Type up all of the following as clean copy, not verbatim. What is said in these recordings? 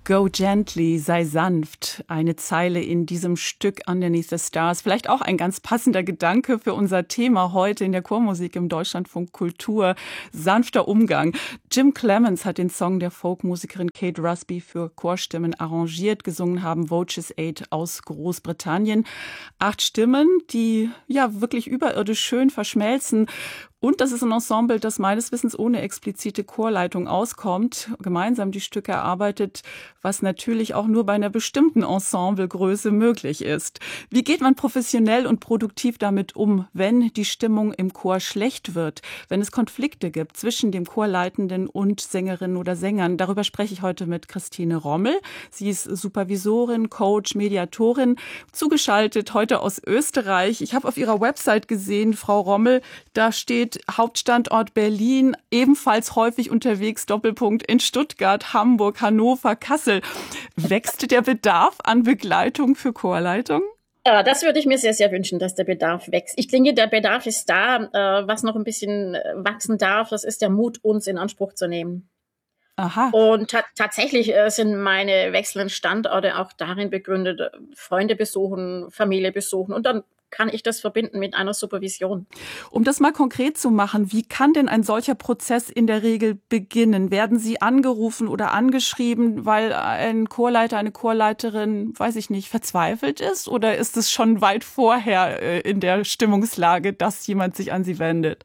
Go gently, sei sanft. Eine Zeile in diesem Stück Underneath the Stars. Vielleicht auch ein ganz passender Gedanke für unser Thema heute in der Chormusik im Deutschlandfunk Kultur. Sanfter Umgang. Jim Clemens hat den Song der Folkmusikerin Kate Rusby für Chorstimmen arrangiert. Gesungen haben Voices 8 aus Großbritannien. 8 Stimmen, die ja wirklich überirdisch schön verschmelzen. Und das ist ein Ensemble, das meines Wissens ohne explizite Chorleitung auskommt, gemeinsam die Stücke erarbeitet, was natürlich auch nur bei einer bestimmten Ensemblegröße möglich ist. Wie geht man professionell und produktiv damit um, wenn die Stimmung im Chor schlecht wird, wenn es Konflikte gibt zwischen dem Chorleitenden und Sängerinnen oder Sängern? Darüber spreche ich heute mit Christine Rommel. Sie ist Supervisorin, Coach, Mediatorin, zugeschaltet heute aus Österreich. Ich habe auf ihrer Website gesehen, Frau Rommel, da steht Hauptstandort Berlin, ebenfalls häufig unterwegs, Doppelpunkt in Stuttgart, Hamburg, Hannover, Kassel. Wächst der Bedarf an Begleitung für Chorleitung? Ja, das würde ich mir sehr, sehr wünschen, dass der Bedarf wächst. Ich denke, der Bedarf ist da. Was noch ein bisschen wachsen darf, das ist der Mut, uns in Anspruch zu nehmen. Aha. Und tatsächlich sind meine wechselnden Standorte auch darin begründet, Freunde besuchen, Familie besuchen und dann kann ich das verbinden mit einer Supervision. Um das mal konkret zu machen, wie kann denn ein solcher Prozess in der Regel beginnen? Werden Sie angerufen oder angeschrieben, weil ein Chorleiter, eine Chorleiterin, weiß ich nicht, verzweifelt ist? Oder ist es schon weit vorher in der Stimmungslage, dass jemand sich an Sie wendet?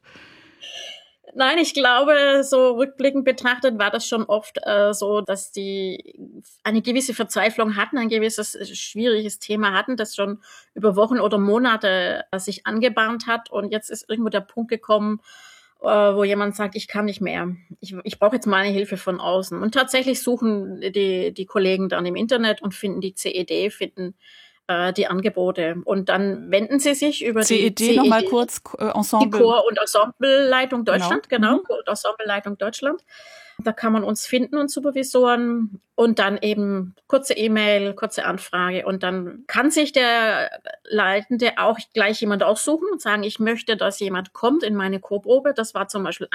Nein, ich glaube, so rückblickend betrachtet war das schon oft so, dass die eine gewisse Verzweiflung hatten, ein gewisses schwieriges Thema hatten, das schon über Wochen oder Monate sich angebahnt hat. Und jetzt ist irgendwo der Punkt gekommen, wo jemand sagt, ich kann nicht mehr. Ich brauche jetzt mal eine Hilfe von außen. Und tatsächlich suchen die Kollegen dann im Internet und finden die CED, finden die Angebote. Und dann wenden sie sich über die CED, nochmal kurz, Ensemble. Die Chor- und Ensembleleitung Deutschland, genau. Chor- und Ensembleleitung Deutschland. Da kann man uns finden und Supervisoren und dann eben kurze E-Mail, kurze Anfrage und dann kann sich der Leitende auch gleich jemand aussuchen und sagen, ich möchte, dass jemand kommt in meine Chorprobe. Das war zum Beispiel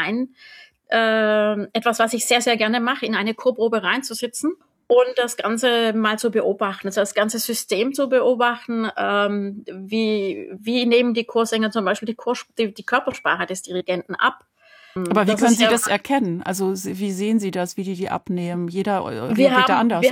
etwas, was ich sehr, sehr gerne mache, in eine Chorprobe reinzusitzen. Und das Ganze mal zu beobachten, also das ganze System zu beobachten, wie nehmen die Chorsänger zum Beispiel die Körpersprache des Dirigenten ab. Aber wie können Sie das erkennen? Also wie sehen Sie das, wie die abnehmen? Jeder reagiert da anders,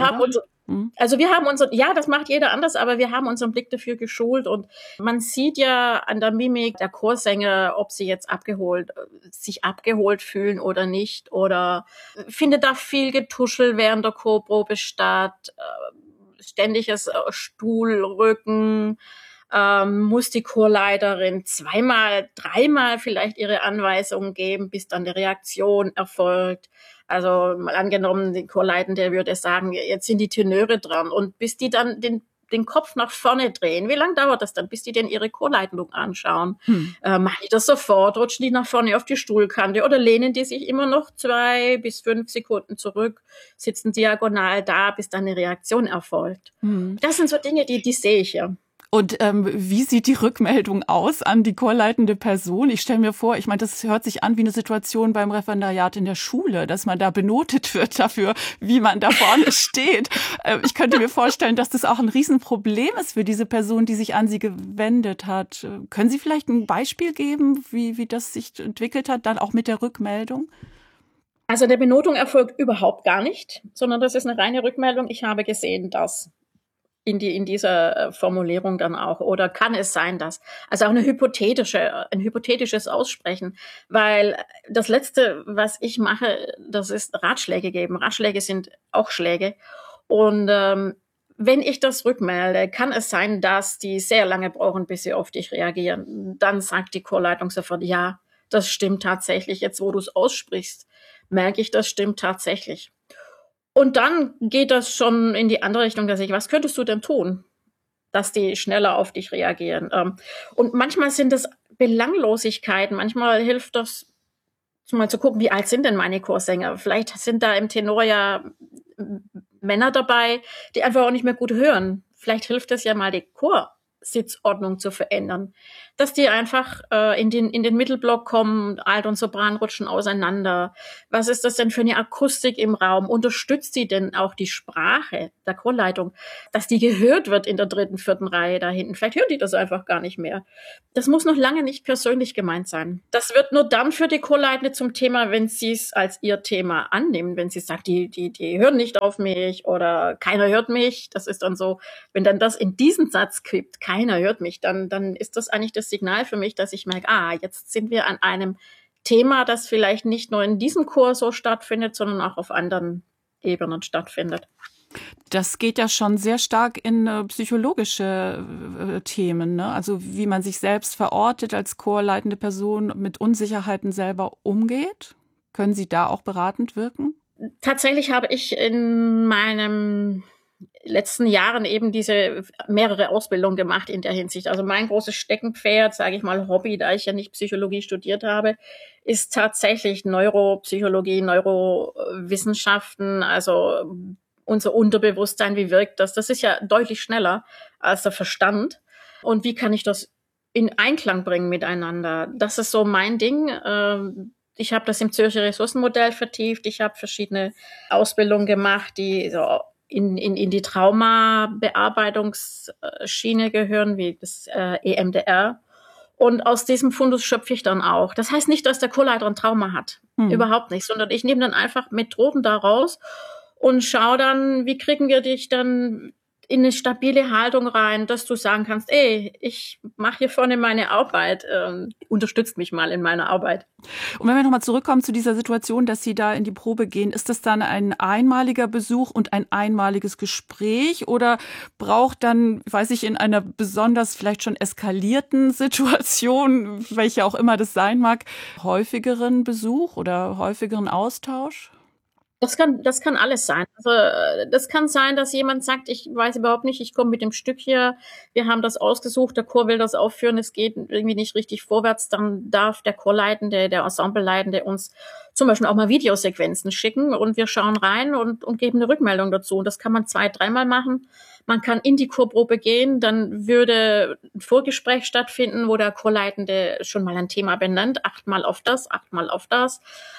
ja, das macht jeder anders, aber wir haben unseren Blick dafür geschult und man sieht ja an der Mimik der Chorsänger, ob sie jetzt sich abgeholt fühlen oder nicht oder findet da viel Getuschel während der Chorprobe statt, ständiges Stuhlrücken, muss die Chorleiterin 2-mal, 3-mal vielleicht ihre Anweisungen geben, bis dann die Reaktion erfolgt. Also mal angenommen, die Chorleitende würde sagen, jetzt sind die Tenöre dran und bis die dann den Kopf nach vorne drehen. Wie lange dauert das dann, bis die denn ihre Chorleitung anschauen? Machen die das sofort? Rutschen die nach vorne auf die Stuhlkante oder lehnen die sich immer noch 2 bis 5 Sekunden zurück, sitzen diagonal da, bis dann eine Reaktion erfolgt? Das sind so Dinge, die sehe ich ja. Und wie sieht die Rückmeldung aus an die chorleitende Person? Ich stelle mir vor, ich meine, das hört sich an wie eine Situation beim Referendariat in der Schule, dass man da benotet wird dafür, wie man da vorne steht. Ich könnte mir vorstellen, dass das auch ein Riesenproblem ist für diese Person, die sich an Sie gewendet hat. Können Sie vielleicht ein Beispiel geben, wie das sich entwickelt hat, dann auch mit der Rückmeldung? Also der Benotung erfolgt überhaupt gar nicht, sondern das ist eine reine Rückmeldung. Ich habe gesehen, dass in dieser Formulierung dann auch, oder kann es sein, dass, also auch ein hypothetisches Aussprechen, weil das Letzte, was ich mache, das ist Ratschläge geben. Ratschläge sind auch Schläge und wenn ich das rückmelde, kann es sein, dass die sehr lange brauchen, bis sie auf dich reagieren. Dann sagt die Chorleitung sofort, ja, das stimmt tatsächlich. Jetzt, wo du es aussprichst, merke ich, das stimmt tatsächlich. Und dann geht das schon in die andere Richtung, dass was könntest du denn tun, dass die schneller auf dich reagieren? Und manchmal sind es Belanglosigkeiten, manchmal hilft das, mal zu gucken, wie alt sind denn meine Chorsänger? Vielleicht sind da im Tenor ja Männer dabei, die einfach auch nicht mehr gut hören. Vielleicht hilft es ja mal, die Chorsitzordnung zu verändern. dass die einfach in den Mittelblock kommen, Alt- und Sopran rutschen auseinander. Was ist das denn für eine Akustik im Raum? Unterstützt die denn auch die Sprache der Chorleitung, dass die gehört wird in der 3., 4. Reihe da hinten? Vielleicht hören die das einfach gar nicht mehr. Das muss noch lange nicht persönlich gemeint sein. Das wird nur dann für die Chorleitende zum Thema, wenn sie es als ihr Thema annehmen. Wenn sie sagt, die hören nicht auf mich oder keiner hört mich. Das ist dann so, wenn dann das in diesen Satz kippt, keiner hört mich, dann ist das eigentlich das Signal für mich, dass ich merke, jetzt sind wir an einem Thema, das vielleicht nicht nur in diesem Chor so stattfindet, sondern auch auf anderen Ebenen stattfindet. Das geht ja schon sehr stark in psychologische Themen, ne? Also wie man sich selbst verortet als chorleitende Person, mit Unsicherheiten selber umgeht. Können Sie da auch beratend wirken? Tatsächlich habe ich in meinem letzten Jahren eben diese mehrere Ausbildungen gemacht in der Hinsicht. Also mein großes Steckenpferd, sage ich mal Hobby, da ich ja nicht Psychologie studiert habe, ist tatsächlich Neuropsychologie, Neurowissenschaften, also unser Unterbewusstsein, wie wirkt das? Das ist ja deutlich schneller als der Verstand. Und wie kann ich das in Einklang bringen miteinander? Das ist so mein Ding. Ich habe das im Zürcher Ressourcenmodell vertieft. Ich habe verschiedene Ausbildungen gemacht, die so in die Traumabearbeitungsschiene gehören, wie das EMDR. Und aus diesem Fundus schöpfe ich dann auch. Das heißt nicht, dass der Chorleiter ein Trauma hat. Überhaupt nicht. Sondern ich nehme dann einfach Methoden daraus und schaue dann, wie kriegen wir dich dann in eine stabile Haltung rein, dass du sagen kannst, ich mache hier vorne meine Arbeit, unterstützt mich mal in meiner Arbeit. Und wenn wir nochmal zurückkommen zu dieser Situation, dass Sie da in die Probe gehen, ist das dann ein einmaliger Besuch und ein einmaliges Gespräch oder braucht dann, weiß ich, in einer besonders vielleicht schon eskalierten Situation, welche auch immer das sein mag, häufigeren Besuch oder häufigeren Austausch? Das kann alles sein. Also das kann sein, dass jemand sagt, ich weiß überhaupt nicht, ich komme mit dem Stück hier, wir haben das ausgesucht, der Chor will das aufführen, es geht irgendwie nicht richtig vorwärts, dann darf der Chorleitende, der Ensembleleitende uns zum Beispiel auch mal Videosequenzen schicken und wir schauen rein und geben eine Rückmeldung dazu. Und das kann man 2-, 3-mal machen. Man kann in die Chorprobe gehen, dann würde ein Vorgespräch stattfinden, wo der Chorleitende schon mal ein Thema benennt, 8-mal auf das, 8-mal auf das.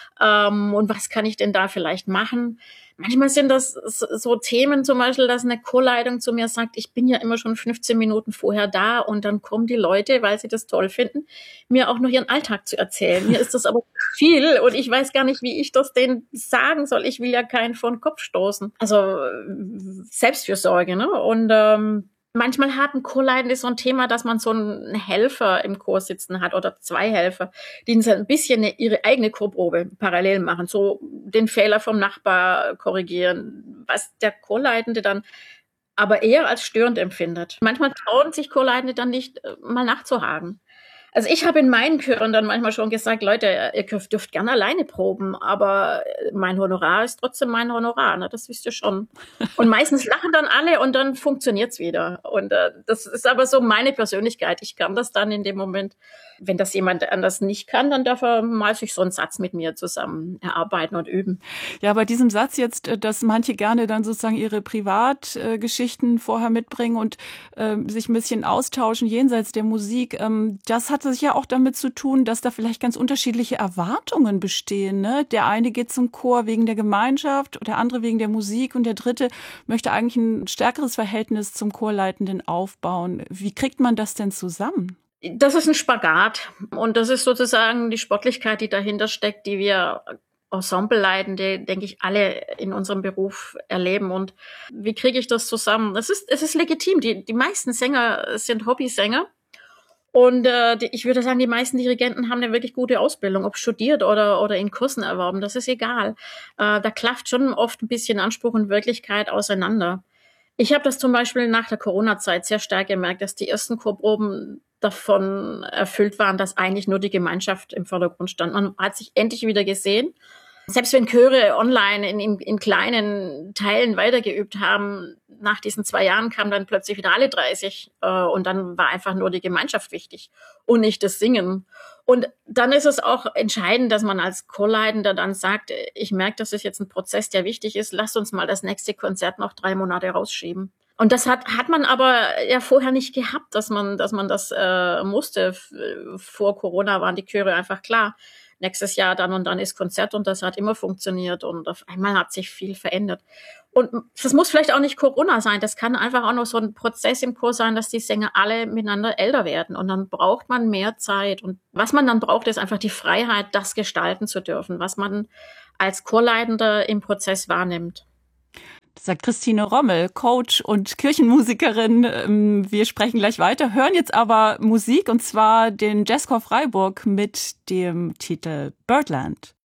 Und was kann ich denn da vielleicht machen? Manchmal sind das so Themen, zum Beispiel, dass eine Chorleitung zu mir sagt, ich bin ja immer schon 15 Minuten vorher da und dann kommen die Leute, weil sie das toll finden, mir auch noch ihren Alltag zu erzählen. Mir ist das aber viel und ich weiß gar nicht, wie ich das denen sagen soll. Ich will ja keinen vor den Kopf stoßen. Also Selbstfürsorge, ne? Und manchmal haben Chorleitende so ein Thema, dass man so einen Helfer im Chor sitzen hat oder 2 Helfer, die ein bisschen ihre eigene Chorprobe parallel machen, so den Fehler vom Nachbar korrigieren, was der Chorleitende dann aber eher als störend empfindet. Manchmal trauen sich Chorleitende dann nicht, mal nachzuhaken. Also ich habe in meinen Chören dann manchmal schon gesagt, Leute, ihr dürft gerne alleine proben, aber mein Honorar ist trotzdem mein Honorar, ne? Das wisst ihr schon. Und meistens lachen dann alle und dann funktioniert's wieder. Und das ist aber so meine Persönlichkeit. Ich kann das dann in dem Moment. Wenn das jemand anders nicht kann, dann darf er mal sich so einen Satz mit mir zusammen erarbeiten und üben. Ja, bei diesem Satz jetzt, dass manche gerne dann sozusagen ihre Privatgeschichten vorher mitbringen und sich ein bisschen austauschen jenseits der Musik, das hat sich ja auch damit zu tun, dass da vielleicht ganz unterschiedliche Erwartungen bestehen, ne? Der eine geht zum Chor wegen der Gemeinschaft, der andere wegen der Musik und der dritte möchte eigentlich ein stärkeres Verhältnis zum Chorleitenden aufbauen. Wie kriegt man das denn zusammen? Das ist ein Spagat und das ist sozusagen die Sportlichkeit, die dahinter steckt, die wir Ensembleleitende, denke ich, alle in unserem Beruf erleben. Und wie kriege ich das zusammen? Es ist legitim. Die meisten Sänger sind Hobbysänger. Und ich würde sagen, die meisten Dirigenten haben eine wirklich gute Ausbildung, ob studiert oder in Kursen erworben, das ist egal. Da klafft schon oft ein bisschen Anspruch und Wirklichkeit auseinander. Ich habe das zum Beispiel nach der Corona-Zeit sehr stark gemerkt, dass die ersten Chorproben davon erfüllt waren, dass eigentlich nur die Gemeinschaft im Vordergrund stand. Man hat sich endlich wieder gesehen. Selbst wenn Chöre online in kleinen Teilen weitergeübt haben, nach diesen 2 Jahren kamen dann plötzlich wieder alle 30 und dann war einfach nur die Gemeinschaft wichtig und nicht das Singen. Und dann ist es auch entscheidend, dass man als Chorleitender dann sagt, ich merke, das ist jetzt ein Prozess, der wichtig ist, lasst uns mal das nächste Konzert noch 3 Monate rausschieben. Und das hat man aber ja vorher nicht gehabt, dass man das musste. Vor Corona waren die Chöre einfach klar. Nächstes Jahr dann und dann ist Konzert und das hat immer funktioniert und auf einmal hat sich viel verändert. Und das muss vielleicht auch nicht Corona sein, das kann einfach auch noch so ein Prozess im Chor sein, dass die Sänger alle miteinander älter werden und dann braucht man mehr Zeit. Und was man dann braucht, ist einfach die Freiheit, das gestalten zu dürfen, was man als Chorleitender im Prozess wahrnimmt. Das sagt Christine Rommel, Coach und Kirchenmusikerin. Wir sprechen gleich weiter, hören jetzt aber Musik und zwar den Jazzchor Freiburg mit dem Titel Birdland.